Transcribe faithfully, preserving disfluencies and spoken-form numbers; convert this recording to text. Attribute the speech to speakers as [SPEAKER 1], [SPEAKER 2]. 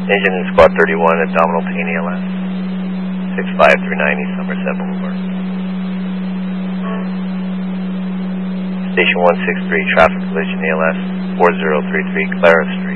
[SPEAKER 1] Engine Squad thirty-one, abdominal pain A L S. six five three ninety Somerset Boulevard. Station one six three, traffic collision A L S four zero three three, Clara Street.